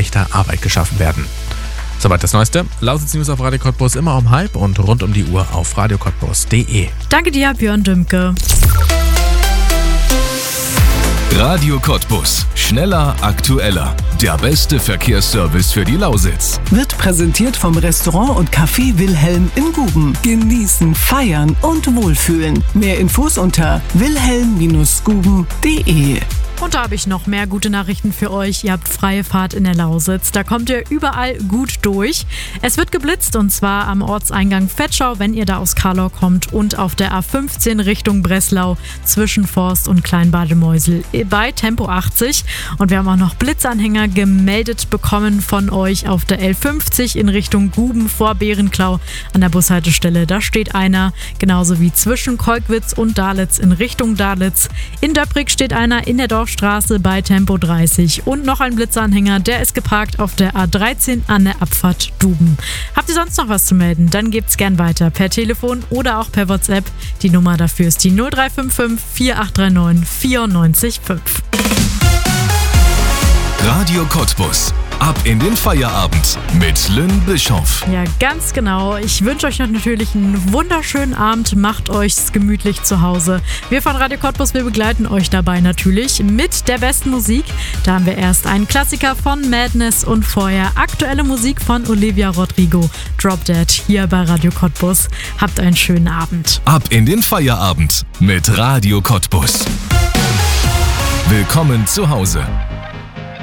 echter Arbeit geschaffen werden. Soweit das Neueste. Lausitz News auf Radio Cottbus immer um 12:30 und rund um die Uhr auf radiocottbus.de. Danke dir, Björn Dümke. Radio Cottbus. Schneller, aktueller. Der beste Verkehrsservice für die Lausitz. Wird präsentiert vom Restaurant und Café Wilhelm in Guben. Genießen, feiern und wohlfühlen. Mehr Infos unter wilhelm-guben.de. Und da habe ich noch mehr gute Nachrichten für euch. Ihr habt freie Fahrt in der Lausitz. Da kommt ihr überall gut durch. Es wird geblitzt und zwar am Ortseingang Vetschau, wenn ihr da aus Karlau kommt, und auf der A15 Richtung Breslau zwischen Forst und Kleinbademeusel bei Tempo 80. Und wir haben auch noch Blitzanhänger gemeldet bekommen von euch auf der L50 in Richtung Guben vor Berenklau an der Bushaltestelle. Da steht einer, genauso wie zwischen Kolkwitz und Dalitz in Richtung Dalitz. In Döprig steht einer in der Dorfstraße bei Tempo 30 und noch ein Blitzanhänger, der ist geparkt auf der A13 an der Abfahrt Duben. Habt ihr sonst noch was zu melden? Dann gebt's gern weiter per Telefon oder auch per WhatsApp. Die Nummer dafür ist die 0355 4839 94 5. Radio Cottbus. Ab in den Feierabend mit Lynn Bischoff. Ja, ganz genau. Ich wünsche euch natürlich einen wunderschönen Abend. Macht euch's gemütlich zu Hause. Wir von Radio Cottbus, wir begleiten euch dabei natürlich mit der besten Musik. Da haben wir erst einen Klassiker von Madness und vorher aktuelle Musik von Olivia Rodrigo. Drop Dead hier bei Radio Cottbus. Habt einen schönen Abend. Ab in den Feierabend mit Radio Cottbus. Willkommen zu Hause.